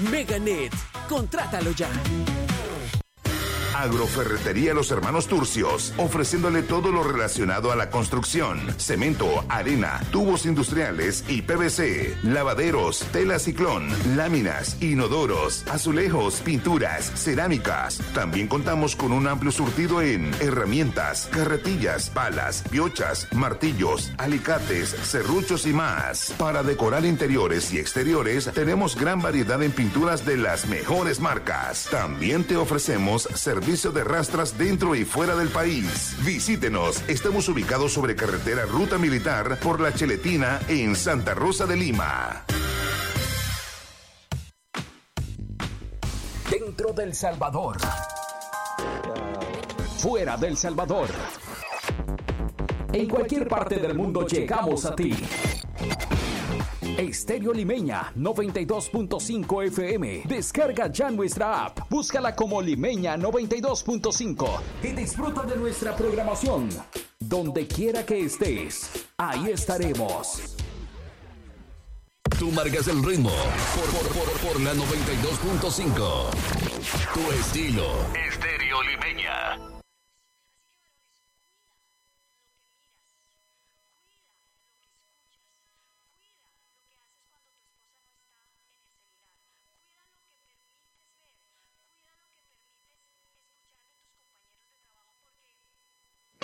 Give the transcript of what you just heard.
Meganet, contrátalo ya. Agroferretería Los Hermanos Turcios, ofreciéndole todo lo relacionado a la construcción: cemento, arena, tubos industriales y PVC, lavaderos, tela ciclón, láminas, inodoros, azulejos, pinturas, cerámicas. También contamos con un amplio surtido en herramientas, carretillas, palas, piochas, martillos, alicates, serruchos y más. Para decorar interiores y exteriores, tenemos gran variedad en pinturas de las mejores marcas. También te ofrecemos servicio de rastras dentro y fuera del país. Visítenos, estamos ubicados sobre carretera Ruta Militar por La Cheletina en Santa Rosa de Lima. Dentro del Salvador. Fuera del Salvador. En cualquier parte del mundo llegamos a ti. Estéreo Limeña 92.5 FM. Descarga ya nuestra app. Búscala como Limeña 92.5 y disfruta de nuestra programación. Donde quiera que estés, ahí estaremos. Tú marcas el ritmo por la 92.5. Tu estilo. Estéreo Limeña.